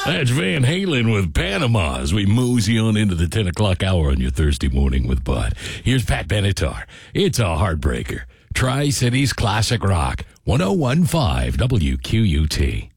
That's Van Halen with Panama as we mosey on into the 10 o'clock hour on your Thursday morning with Bud. Here's Pat Benatar. It's a heartbreaker. Tri-Cities Classic Rock, 1015 WQUT.